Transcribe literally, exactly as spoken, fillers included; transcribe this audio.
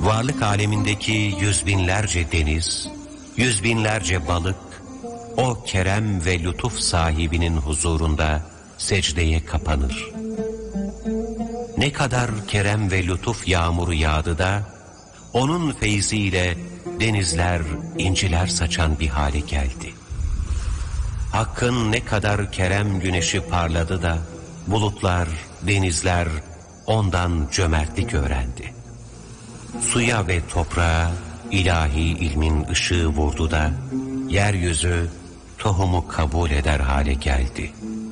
Varlık alemindeki yüz binlerce deniz, yüz binlerce balık, o kerem ve lütuf sahibinin huzurunda secdeye kapanır. Ne kadar kerem ve lütuf yağmuru yağdı da, onun feyziyle denizler, inciler saçan bir hale geldi. Hakk'ın ne kadar kerem güneşi parladı da, bulutlar, denizler ondan cömertlik öğrendi. Suya ve toprağa ilahi ilmin ışığı vurdu da, yeryüzü tohumu kabul eder hale geldi.